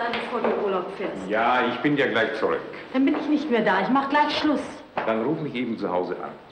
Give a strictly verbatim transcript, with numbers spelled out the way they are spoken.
sein, bevor du in Urlaub fährst. Ja, ich bin ja gleich zurück. Dann bin ich nicht mehr da. Ich mach gleich Schluss. Dann ruf mich eben zu Hause an.